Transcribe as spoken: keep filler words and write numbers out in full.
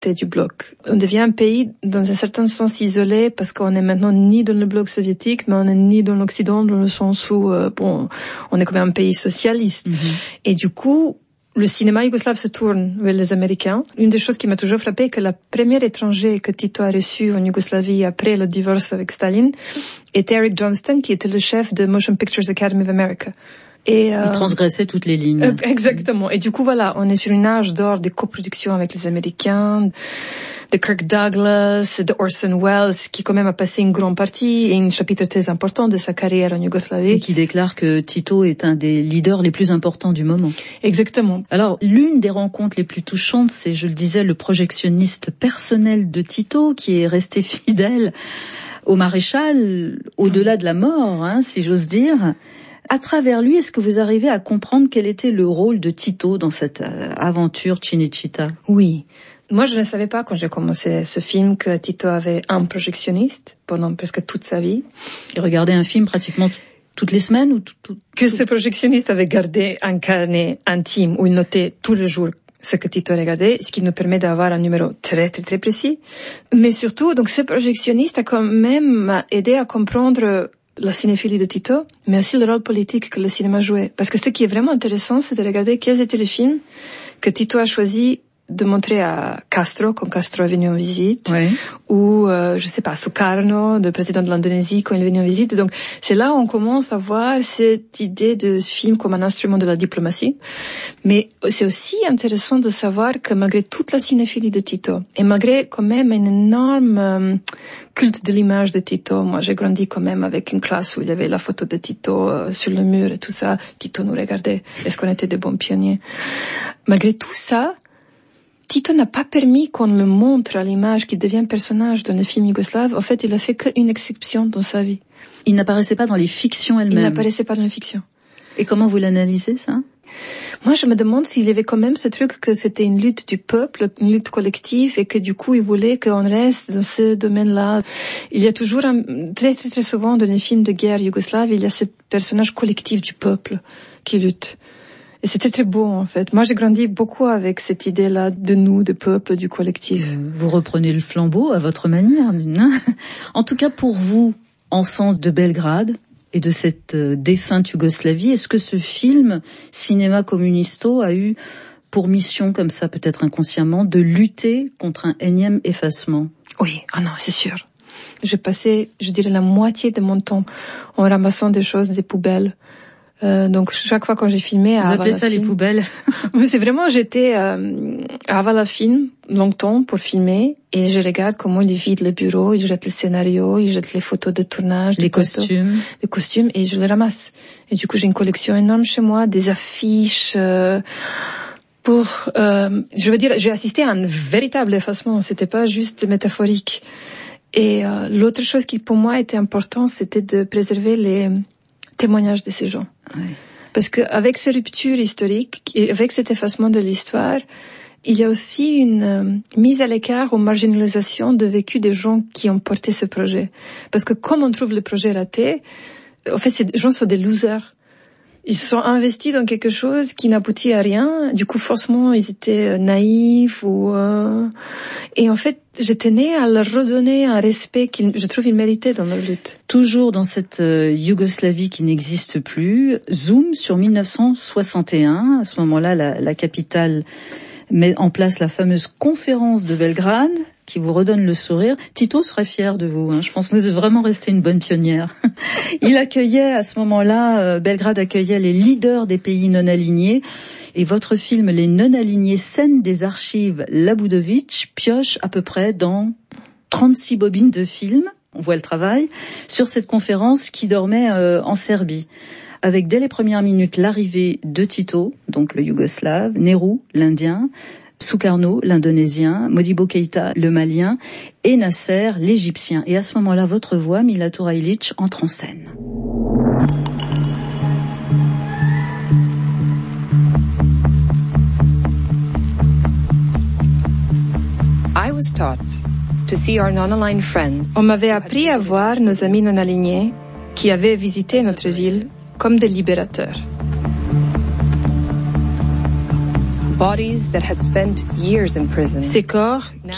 du bloc. On devient un pays dans un certain sens isolé parce qu'on est maintenant ni dans le bloc soviétique, mais on est ni dans l'Occident dans le sens où, euh, bon, on est quand même un pays socialiste. Mm-hmm. Et du coup, le cinéma yougoslave se tourne vers les Américains. Une des choses qui m'a toujours frappé, que la première étranger que Tito a reçue en Yougoslavie après le divorce avec Staline était Eric Johnston, qui était le chef de Motion Pictures Academy of America. Et, euh, il transgressait toutes les lignes. Euh, exactement. Et du coup, voilà, on est sur une âge d'or des coproductions avec les Américains, de Kirk Douglas, de Orson Welles, qui quand même a passé une grande partie et un chapitre très important de sa carrière en Yougoslavie. Et qui déclare que Tito est un des leaders les plus importants du moment. Exactement. Alors, l'une des rencontres les plus touchantes, c'est, je le disais, le projectionniste personnel de Tito, qui est resté fidèle au maréchal, au-delà de la mort, hein, si j'ose dire. À travers lui, est-ce que vous arrivez à comprendre quel était le rôle de Tito dans cette aventure Cinecittà ? Oui. Moi, je ne savais pas quand j'ai commencé ce film que Tito avait un projectionniste pendant presque toute sa vie. Il regardait un film pratiquement t- toutes les semaines ou tout, tout, Que tout... ce projectionniste avait gardé un carnet intime où il notait tous les jours ce que Tito regardait, ce qui nous permet d'avoir un numéro très, très, très précis. Mais surtout, donc, ce projectionniste a quand même aidé à comprendre la cinéphilie de Tito, mais aussi le rôle politique que le cinéma jouait. Parce que ce qui est vraiment intéressant, c'est de regarder quels étaient les films que Tito a choisi de montrer à Castro, quand Castro est venu en visite, ouais. ou, euh, je sais pas, Sukarno, le président de l'Indonésie, quand il est venu en visite. Donc, c'est là où on commence à voir cette idée de ce film comme un instrument de la diplomatie. Mais c'est aussi intéressant de savoir que malgré toute la cinéphilie de Tito, et malgré quand même un énorme euh, culte de l'image de Tito, moi j'ai grandi quand même avec une classe où il y avait la photo de Tito euh, sur le mur et tout ça, Tito nous regardait, est-ce qu'on était des bons pionniers? Malgré tout ça, Tito n'a pas permis qu'on le montre à l'image qu'il devient personnage dans les films yougoslaves. En fait, il a fait qu'une exception dans sa vie. Il n'apparaissait pas dans les fictions elles-mêmes. Il n'apparaissait pas dans les fictions. Et comment vous l'analysez, ça ? Moi, je me demande s'il y avait quand même ce truc que c'était une lutte du peuple, une lutte collective, et que du coup, il voulait qu'on reste dans ce domaine-là. Il y a toujours, un, très très très souvent dans les films de guerre yougoslaves, il y a ce personnage collectif du peuple qui lutte. Et c'était très beau, en fait. Moi, j'ai grandi beaucoup avec cette idée-là de nous, de peuple, du collectif. Vous reprenez le flambeau à votre manière. Hein. En tout cas, pour vous, enfant de Belgrade et de cette euh, défunte Yougoslavie, est-ce que ce film, Cinéma Communisto, a eu pour mission, comme ça, peut-être inconsciemment, de lutter contre un énième effacement ? Oui, ah non, c'est sûr. J'ai passé, je dirais, la moitié de mon temps en ramassant des choses des poubelles. Euh, donc chaque fois quand j'ai filmé à Vous appelez ça Avalafilm, les poubelles? Mais c'est vraiment, j'étais euh, à Avalafilm longtemps pour filmer et je regarde comment ils vident le bureau, ils jettent le scénario, ils jettent les photos de tournage, les costumes, les costumes et je les ramasse. Et du coup j'ai une collection énorme chez moi, des affiches. Euh, pour, euh, je veux dire, j'ai assisté à un véritable effacement. C'était pas juste métaphorique. Et euh, l'autre chose qui pour moi était important, c'était de préserver les témoignages de ces gens. Oui. Parce qu'avec ces ruptures historiques, et avec cet effacement de l'histoire, il y a aussi une euh, mise à l'écart ou marginalisation de vécu des gens qui ont porté ce projet. Parce que comme on trouve le projet raté, en fait, ces gens sont des losers. Ils se sont investis dans quelque chose qui n'aboutit à rien. Du coup, forcément, ils étaient naïfs ou euh... et en fait, je tenais à leur redonner un respect qu'ils, je trouve, ils méritaient dans leur lutte. Toujours dans cette euh, Yougoslavie qui n'existe plus, zoom sur mille neuf cent soixante et un. À ce moment-là, la, la capitale met en place la fameuse conférence de Belgrade qui vous redonne le sourire. Tito serait fier de vous. Hein. Je pense que vous êtes vraiment resté une bonne pionnière. Il accueillait à ce moment-là, euh, Belgrade accueillait les leaders des pays non alignés. Et votre film, Les non-alignés, scène des archives Labudovic, pioche à peu près dans trente-six bobines de films, on voit le travail, sur cette conférence qui dormait euh, en Serbie. Avec dès les premières minutes l'arrivée de Tito, donc le Yougoslave, Nehru, l'Indien, Sukarno, l'Indonésien, Modibo Keïta, le Malien, et Nasser, l'Égyptien. Et à ce moment-là, votre voix, Mila Turajlić, entre en scène. On m'avait appris à voir nos amis non alignés qui avaient visité notre ville comme des libérateurs. Ces corps